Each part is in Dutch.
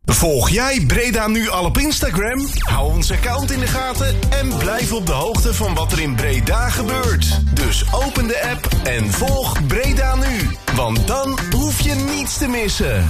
Volg jij Breda Nu al op Instagram? Hou ons account in de gaten en blijf op de hoogte van wat er in Breda gebeurt. Dus open de app en volg Breda Nu. Want dan hoef je niets te missen.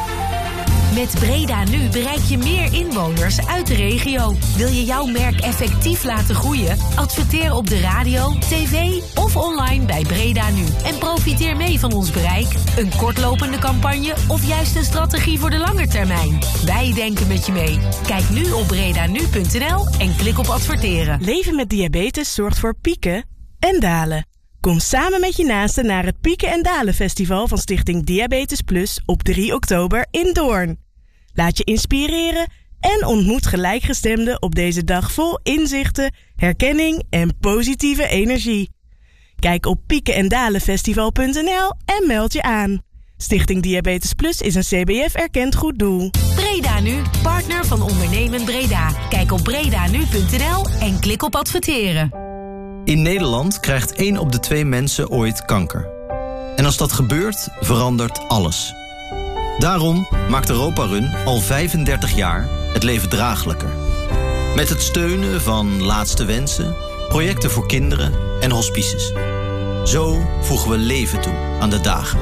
Met Breda Nu bereik je meer inwoners uit de regio. Wil je jouw merk effectief laten groeien? Adverteer op de radio, tv of online bij Breda Nu. En profiteer mee van ons bereik, een kortlopende campagne of juist een strategie voor de lange termijn. Wij denken met je mee. Kijk nu op bredanu.nl en klik op adverteren. Leven met diabetes zorgt voor pieken en dalen. Kom samen met je naasten naar het Pieken en Dalen Festival van Stichting Diabetes Plus op 3 oktober in Doorn. Laat je inspireren en ontmoet gelijkgestemden op deze dag vol inzichten, herkenning en positieve energie. Kijk op piekenendalenfestival.nl en meld je aan. Stichting Diabetes Plus is een CBF-erkend goed doel. Breda Nu, partner van Ondernemen Breda. Kijk op bredanu.nl en klik op adverteren. In Nederland krijgt 1 op de 2 mensen ooit kanker. En als dat gebeurt, verandert alles. Daarom maakt Europa Run al 35 jaar het leven draaglijker. Met het steunen van Laatste Wensen, projecten voor kinderen en hospices. Zo voegen we leven toe aan de dagen.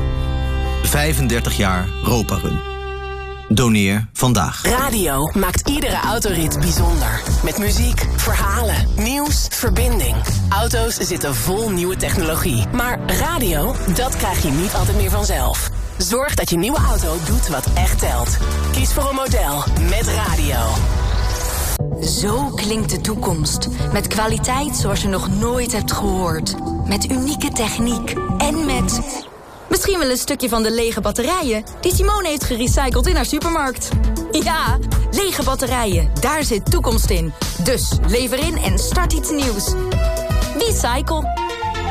35 jaar Europa Run. Doneer vandaag. Radio maakt iedere autorit bijzonder. Met muziek, verhalen, nieuws, verbinding. Auto's zitten vol nieuwe technologie. Maar radio, dat krijg je niet altijd meer vanzelf. Zorg dat je nieuwe auto doet wat echt telt. Kies voor een model met radio. Zo klinkt de toekomst. Met kwaliteit zoals je nog nooit hebt gehoord. Met unieke techniek. En met... misschien wel een stukje van de lege batterijen die Simone heeft gerecycled in haar supermarkt. Ja, lege batterijen, daar zit toekomst in. Dus lever in en start iets nieuws. Recycle.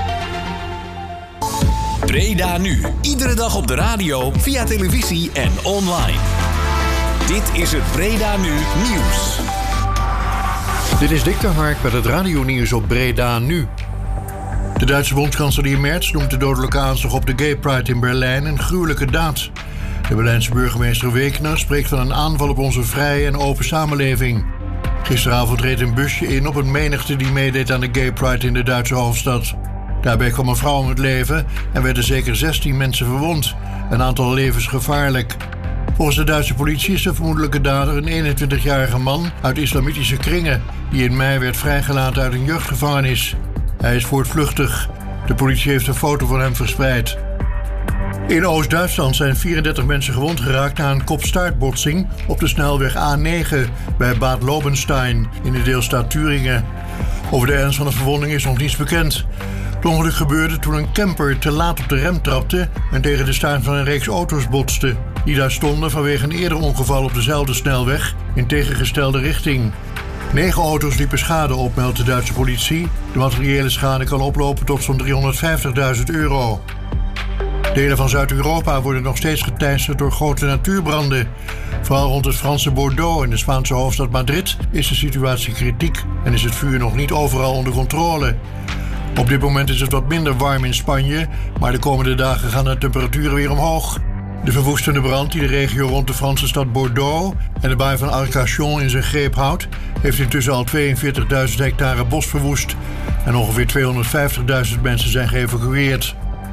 Breda Nu. Iedere dag op de radio, via televisie en online. Dit is het Breda Nu nieuws. Dit is Dick de Hark met het radionieuws op Breda Nu. De Duitse bondskanselier Merz noemt de dodelijke aanslag op de Gay Pride in Berlijn een gruwelijke daad. De Berlijnse burgemeester Wegner spreekt van een aanval op onze vrije en open samenleving. Gisteravond reed een busje in op een menigte die meedeed aan de Gay Pride in de Duitse hoofdstad. Daarbij kwam een vrouw om het leven en werden zeker 16 mensen verwond. Een aantal levensgevaarlijk. Volgens de Duitse politie is de vermoedelijke dader een 21-jarige man uit islamitische kringen die in mei werd vrijgelaten uit een jeugdgevangenis. Hij is voortvluchtig. De politie heeft een foto van hem verspreid. In Oost-Duitsland zijn 34 mensen gewond geraakt na een kop-staartbotsing op de snelweg A9 bij Bad Lobenstein in de deelstaat Thüringen. Over de ernst van de verwonding is nog niets bekend. Het ongeluk gebeurde toen een camper te laat op de rem trapte en tegen de staart van een reeks auto's botste, die daar stonden vanwege een eerder ongeval op dezelfde snelweg in tegengestelde richting. 9 auto's liepen schade op, meldt de Duitse politie. De materiële schade kan oplopen tot zo'n €350.000. Delen van Zuid-Europa worden nog steeds geteisterd door grote natuurbranden. Vooral rond het Franse Bordeaux en de Spaanse hoofdstad Madrid is de situatie kritiek en is het vuur nog niet overal onder controle. Op dit moment is het wat minder warm in Spanje, maar de komende dagen gaan de temperaturen weer omhoog. De verwoestende brand die de regio rond de Franse stad Bordeaux en de baai van Arcachon in zijn greep houdt, heeft intussen al 42.000 hectare bos verwoest en ongeveer 250.000 mensen zijn geëvacueerd.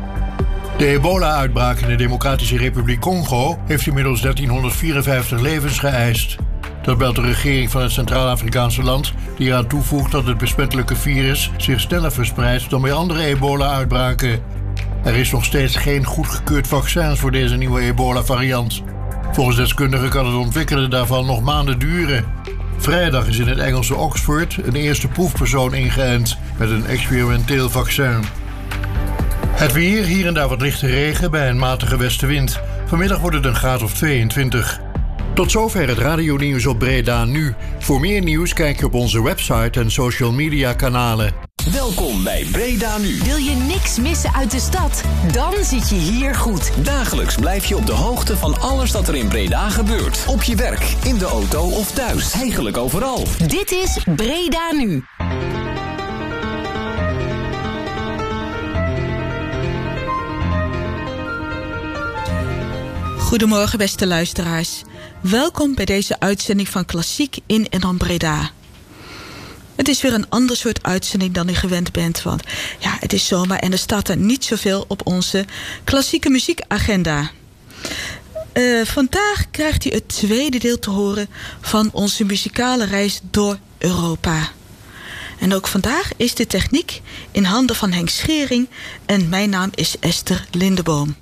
De ebola-uitbraak in de Democratische Republiek Congo heeft inmiddels 1354 levens geëist. Dat meldt de regering van het Centraal-Afrikaanse land, die eraan toevoegt dat het besmettelijke virus zich sneller verspreidt dan bij andere ebola-uitbraken. Er is nog steeds geen goedgekeurd vaccin voor deze nieuwe ebola-variant. Volgens deskundigen kan het ontwikkelen daarvan nog maanden duren. Vrijdag is in het Engelse Oxford een eerste proefpersoon ingeënt met een experimenteel vaccin. Het weer, hier en daar wat lichte regen bij een matige westenwind. Vanmiddag wordt het een graad of 22. Tot zover het radionieuws op Breda Nu. Voor meer nieuws kijk je op onze website en social media kanalen. Welkom bij Breda Nu. Wil je niks missen uit de stad? Dan zit je hier goed. Dagelijks blijf je op de hoogte van alles dat er in Breda gebeurt. Op je werk, in de auto of thuis. Eigenlijk overal. Dit is Breda Nu. Goedemorgen beste luisteraars. Welkom bij deze uitzending van Klassiek in en om Breda. Het is weer een ander soort uitzending dan u gewend bent, want ja, het is zomer en er staat er niet zoveel op onze klassieke muziekagenda. Vandaag krijgt u het tweede deel te horen van onze muzikale reis door Europa. En ook vandaag is de techniek in handen van Henk Schering en mijn naam is Esther Lindeboom.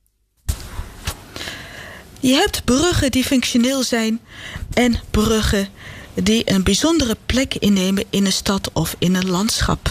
Je hebt bruggen die functioneel zijn en bruggen die een bijzondere plek innemen in een stad of in een landschap.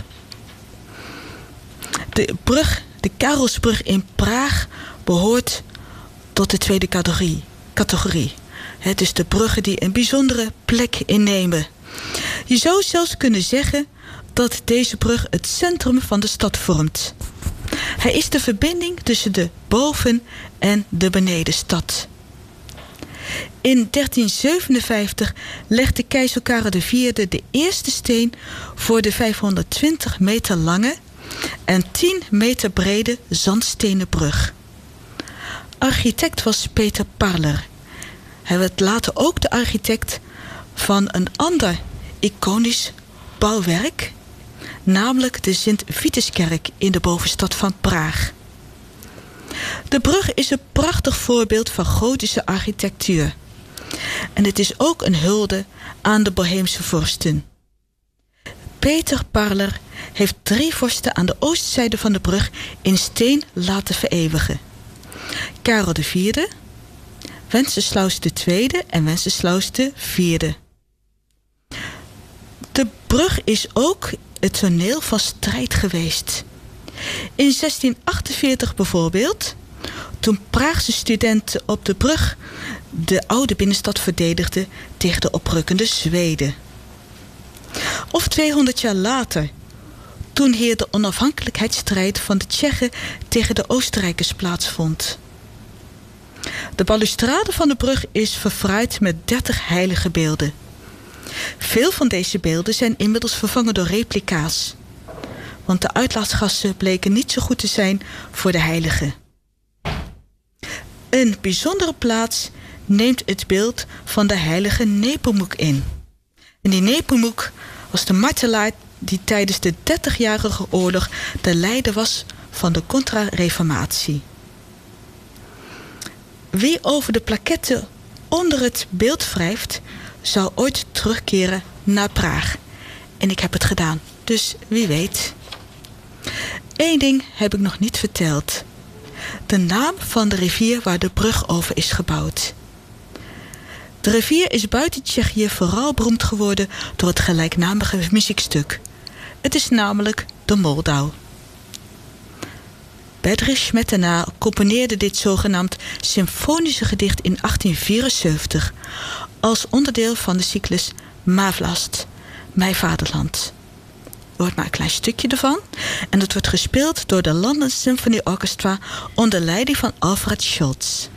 De Karelsbrug in Praag behoort tot de tweede categorie. Dus de bruggen die een bijzondere plek innemen. Je zou zelfs kunnen zeggen dat deze brug het centrum van de stad vormt. Hij is de verbinding tussen de boven- en de benedenstad. In 1357 legde keizer Karel IV de eerste steen voor de 520 meter lange en 10 meter brede zandstenen brug. Architect was Peter Parler. Hij werd later ook de architect van een ander iconisch bouwwerk, namelijk de Sint-Vituskerk in de bovenstad van Praag. De brug is een prachtig voorbeeld van gotische architectuur. En het is ook een hulde aan de Boheemse vorsten. Peter Parler heeft 3 vorsten aan de oostzijde van de brug in steen laten vereeuwigen. Karel IV, Wenceslaus II en Wenceslaus IV. De brug is ook het toneel van strijd geweest. In 1648 bijvoorbeeld, toen Praagse studenten op de brug de oude binnenstad verdedigden tegen de oprukkende Zweden. Of 200 jaar later, toen hier de onafhankelijkheidsstrijd van de Tsjechen tegen de Oostenrijkers plaatsvond. De balustrade van de brug is verfraaid met 30 heilige beelden. Veel van deze beelden zijn inmiddels vervangen door replica's, want de uitlaatgassen bleken niet zo goed te zijn voor de heiligen. Een bijzondere plaats neemt het beeld van de heilige Nepomuk in. En die Nepomuk was de martelaar die tijdens de 30-jarige oorlog de leider was van de contra-reformatie. Wie over de plaquette onder het beeld wrijft, zou ooit terugkeren naar Praag. En ik heb het gedaan, dus wie weet. Eén ding heb ik nog niet verteld. De naam van de rivier waar de brug over is gebouwd. De rivier is buiten Tsjechië vooral beroemd geworden door het gelijknamige muziekstuk. Het is namelijk de Moldau. Bedřich Smetana componeerde dit zogenaamd symfonische gedicht in 1874 als onderdeel van de cyclus Má vlast, Mijn Vaderland. Er wordt maar een klein stukje ervan en het wordt gespeeld door de London Symphony Orchestra onder leiding van Alfred Schultz.